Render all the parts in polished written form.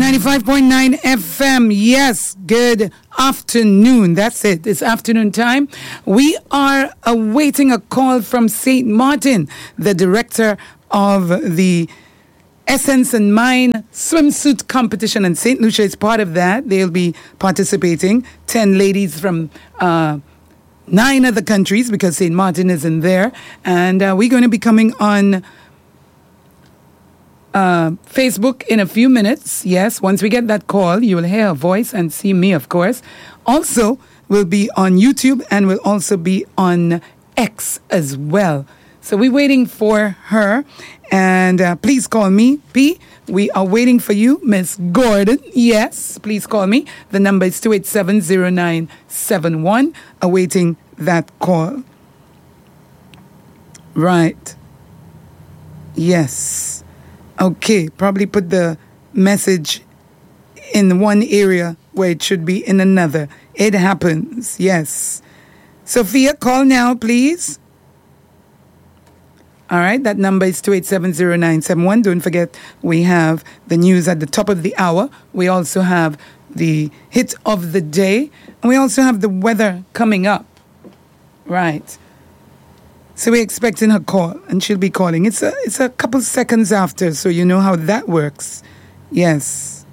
95.9 FM. Yes, good afternoon. That's it. It's afternoon time. We are awaiting a call from St. Martin, the director of the Essence and Mind swimsuit competition. And St. Lucia is part of that. They'll be participating. 10 ladies from 9 other countries because St. Martin is in there. And we're going to be coming on Facebook in a few minutes. Yes, once we get that call, you will hear a voice and see me, of course. Also, we'll be on YouTube and we'll also be on X as well. So we're waiting for her. And please call me, P. We are waiting for you, Miss Gordon. Yes, please call me. The number is 287-0971. Awaiting that call. Right. Yes. Okay, probably put the message in one area where it should be in another. It happens, yes. Sophia, call now, please. All right, that number is 287-0971. Don't forget, we have the news at the top of the hour. We also have the hit of the day. And we also have the weather coming up. Right. So we're expecting her call, and she'll be calling. It's a couple seconds after, so you know how that works. Yes.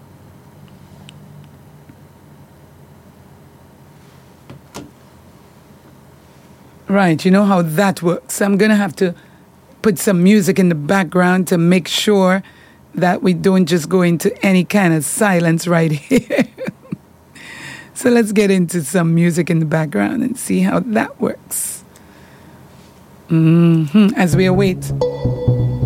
Right, you know how that works. I'm going to have to put some music in the background to make sure that we don't just go into any kind of silence right here. So let's get into some music in the background and see how that works. As we await